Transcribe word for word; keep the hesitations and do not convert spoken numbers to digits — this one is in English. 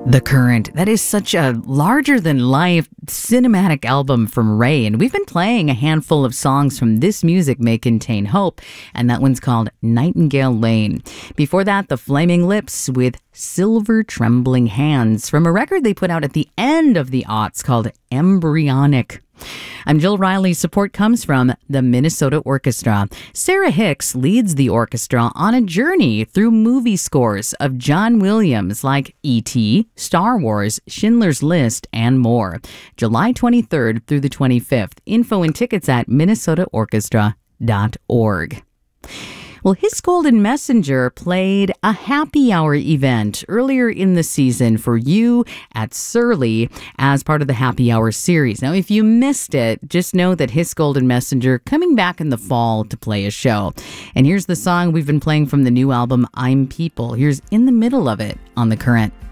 The Current. That is such a larger-than-life cinematic album from Ray, and we've been playing a handful of songs from This Music May Contain Hope, and that one's called Nightingale Lane. Before that, The Flaming Lips with Silver Trembling Hands from a record they put out at the end of the aughts called Embryonic. I'm Jill Riley. Support comes from the Minnesota Orchestra. Sarah Hicks leads the orchestra on a journey through movie scores of John Williams like E T, Star Wars, Schindler's List, and more. July twenty-third through the twenty-fifth. Info and tickets at minnesota orchestra dot org. Well, His Golden Messenger played a happy hour event earlier in the season for you at Surly as part of the Happy Hour series. Now, if you missed it, just know that His Golden Messenger coming back in the fall to play a show. And here's the song we've been playing from the new album, I'm People. Here's In the Middle of It on The Current.